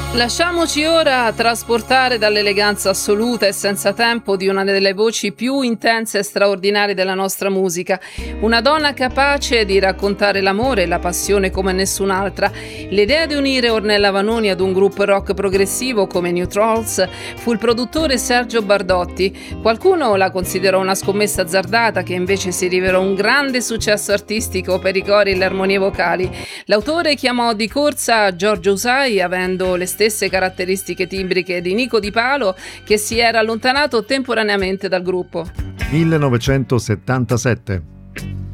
Lasciamoci ora trasportare dall'eleganza assoluta e senza tempo di una delle voci più intense e straordinarie della nostra musica, una donna capace di raccontare l'amore e la passione come nessun'altra. L'idea di unire Ornella Vanoni ad un gruppo rock progressivo come New Trolls fu il produttore Sergio Bardotti. Qualcuno la considerò una scommessa azzardata, che invece si rivelò un grande successo artistico per i cori e le armonie vocali. L'autore chiamò di corsa Giorgio Usai, avendo le stesse caratteristiche timbriche di Nico Di Palo, che si era allontanato temporaneamente dal gruppo. 1977.